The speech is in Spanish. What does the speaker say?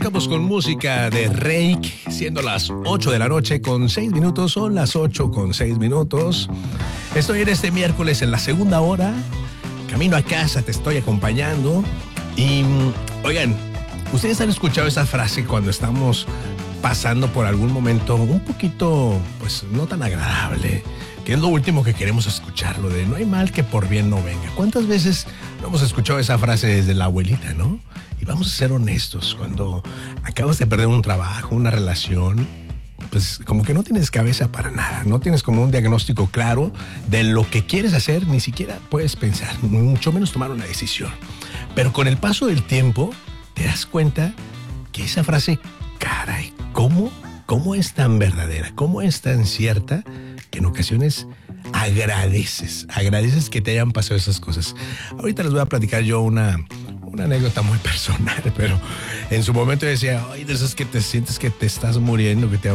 arrancamos con música de Reik, siendo las 8 de la noche con 6 minutos, son las 8 con 6 minutos. Estoy en este miércoles en la segunda hora, camino a casa, te estoy acompañando. Y, oigan, ¿ustedes han escuchado esa frase cuando estamos pasando por algún momento un poquito, pues, no tan agradable? Que es lo último que queremos escuchar, lo de no hay mal que por bien no venga. ¿Cuántas veces no hemos escuchado esa frase desde la abuelita, no? Y vamos a ser honestos, cuando acabas de perder un trabajo, una relación, pues como que no tienes cabeza para nada, no tienes como un diagnóstico claro de lo que quieres hacer, ni siquiera puedes pensar, mucho menos tomar una decisión. Pero con el paso del tiempo, te das cuenta que esa frase, caray, ¿cómo es tan verdadera? ¿Cómo es tan cierta? Que en ocasiones agradeces que te hayan pasado esas cosas. Ahorita les voy a platicar yo una anécdota muy personal, pero en su momento decía, ay, de esas que te sientes que te estás muriendo, que te